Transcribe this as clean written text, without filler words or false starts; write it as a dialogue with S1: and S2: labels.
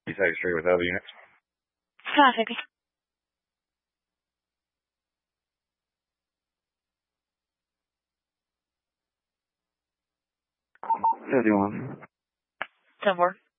S1: You take it straight with other units.
S2: Traffic.
S1: 51.
S2: 10-4.